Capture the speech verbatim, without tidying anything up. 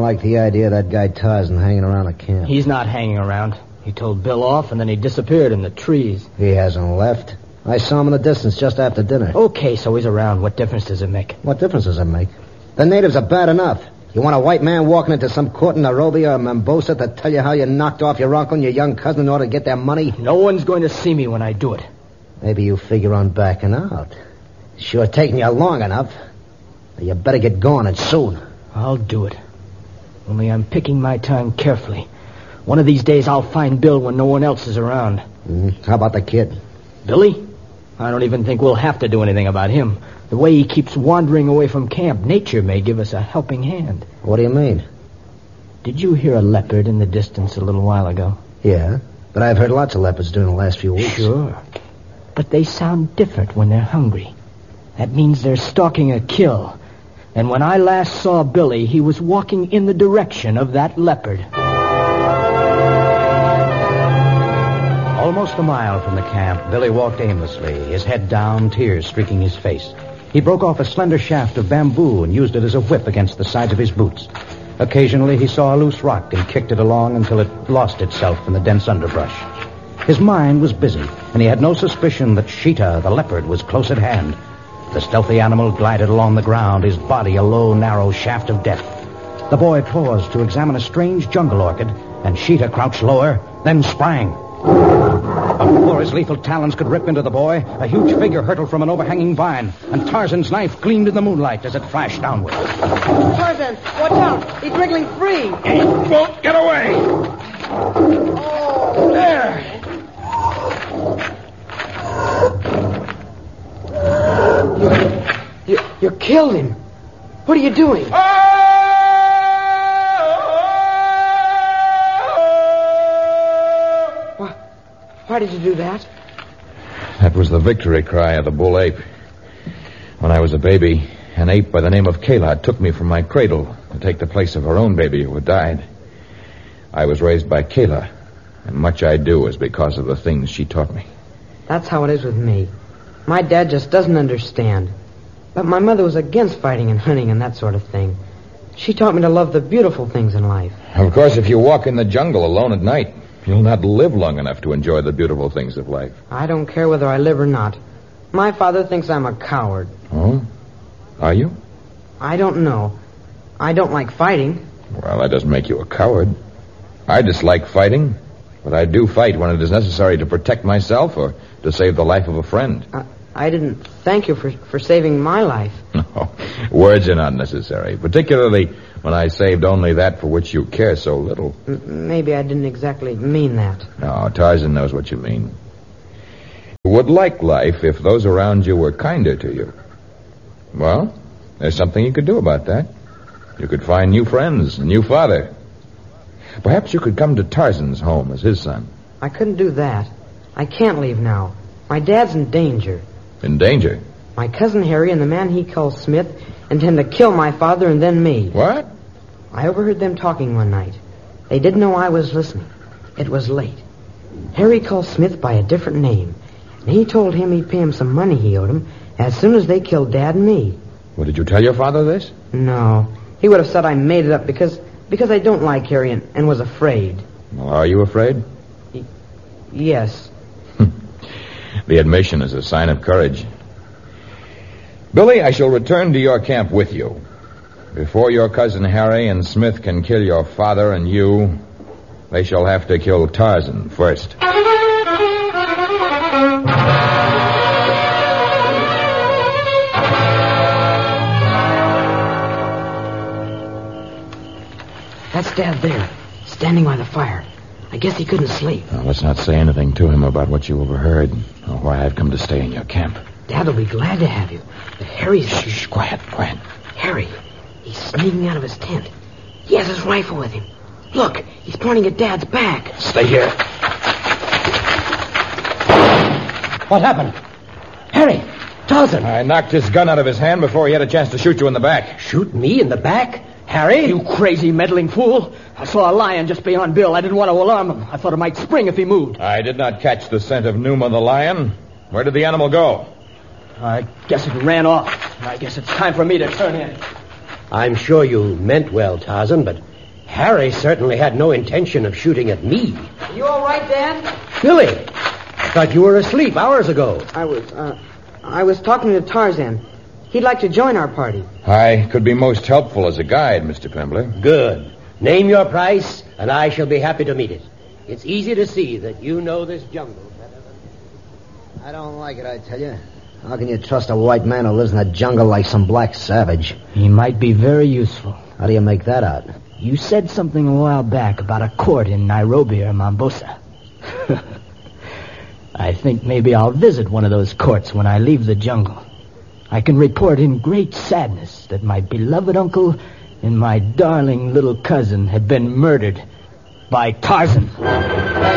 like the idea of that guy Tarzan hanging around the camp. He's not hanging around. He told Bill off, and then he disappeared in the trees. He hasn't left. I saw him in the distance just after dinner. Okay, so he's around. What difference does it make? What difference does it make? The natives are bad enough. You want a white man walking into some court in Nairobi or Mombasa to tell you how you knocked off your uncle and your young cousin in order to get their money? No one's going to see me when I do it. Maybe you figure on backing out. Sure taking you long enough. But you better get going and soon. I'll do it. Only I'm picking my time carefully. One of these days I'll find Bill when no one else is around. Mm, how about the kid? Billy? I don't even think we'll have to do anything about him. The way he keeps wandering away from camp, nature may give us a helping hand. What do you mean? Did you hear a leopard in the distance a little while ago? Yeah, but I've heard lots of leopards during the last few weeks. Sure. But they sound different when they're hungry. That means they're stalking a kill. And when I last saw Billy, he was walking in the direction of that leopard. Almost a mile from the camp, Billy walked aimlessly, his head down, tears streaking his face. He broke off a slender shaft of bamboo and used it as a whip against the sides of his boots. Occasionally, he saw a loose rock and kicked it along until it lost itself in the dense underbrush. His mind was busy, and he had no suspicion that Sheeta, the leopard, was close at hand. The stealthy animal glided along the ground, his body a low, narrow shaft of death. The boy paused to examine a strange jungle orchid, and Sheeta crouched lower, then sprang. Before his lethal talons could rip into the boy, a huge figure hurtled from an overhanging vine, and Tarzan's knife gleamed in the moonlight as it flashed downward. Tarzan, watch out! He's wriggling free! He won't get away! Oh! There! You, you, you killed him. What are you doing? Why, why did you do that? That was the victory cry of the bull ape. When I was a baby, an ape by the name of Kayla took me from my cradle to take the place of her own baby who had died. I was raised by Kayla, and much I do is because of the things she taught me. That's how it is with me. My dad just doesn't understand. But my mother was against fighting and hunting and that sort of thing. She taught me to love the beautiful things in life. Of course, if you walk in the jungle alone at night, you'll not live long enough to enjoy the beautiful things of life. I don't care whether I live or not. My father thinks I'm a coward. Oh? Are you? I don't know. I don't like fighting. Well, that doesn't make you a coward. I dislike fighting, but I do fight when it is necessary to protect myself or to save the life of a friend. I, I didn't thank you for, for saving my life. No, words are not necessary, particularly when I saved only that for which you care so little. M- maybe I didn't exactly mean that. No, Tarzan knows what you mean. You would like life if those around you were kinder to you. Well, there's something you could do about that. You could find new friends, a new father. Perhaps you could come to Tarzan's home as his son. I couldn't do that. I can't leave now. My dad's in danger. In danger? My cousin Harry and the man he calls Smith intend to kill my father and then me. What? I overheard them talking one night. They didn't know I was listening. It was late. Harry called Smith by a different name, and he told him he'd pay him some money he owed him as soon as they killed Dad and me. Well, did you tell your father this? No. He would have said I made it up because because I don't like Harry and, and was afraid. Well, are you afraid? Y- yes. The admission is a sign of courage. Billy, I shall return to your camp with you. Before your cousin Harry and Smith can kill your father and you, they shall have to kill Tarzan first. That's Dad there, standing by the fire. I guess he couldn't sleep. Now, let's not say anything to him about what you overheard or why I've come to stay in your camp. Dad will be glad to have you. But Harry's... Shh, shh, quiet, quiet. Harry, he's sneaking out of his tent. He has his rifle with him. Look, he's pointing at Dad's back. Stay here. What happened? Harry! Tarzan! I knocked his gun out of his hand before he had a chance to shoot you in the back. Shoot me in the back? Harry? You crazy meddling fool. I saw a lion just beyond Bill. I didn't want to alarm him. I thought it might spring if he moved. I did not catch the scent of Numa the lion. Where did the animal go? I guess it ran off. I guess it's time for me to turn in. I'm sure you meant well, Tarzan, but Harry certainly had no intention of shooting at me. You all right, Dan? Billy, I thought you were asleep hours ago. I was, uh, I was talking to Tarzan. He'd like to join our party. I could be most helpful as a guide, Mister Pembler. Good. Name your price, and I shall be happy to meet it. It's easy to see that you know this jungle better than... I don't like it, I tell you. How can you trust a white man who lives in the jungle like some black savage? He might be very useful. How do you make that out? You said something a while back about a court in Nairobi or Mombasa. I think maybe I'll visit one of those courts when I leave the jungle. I can report in great sadness that my beloved uncle and my darling little cousin had been murdered by Tarzan.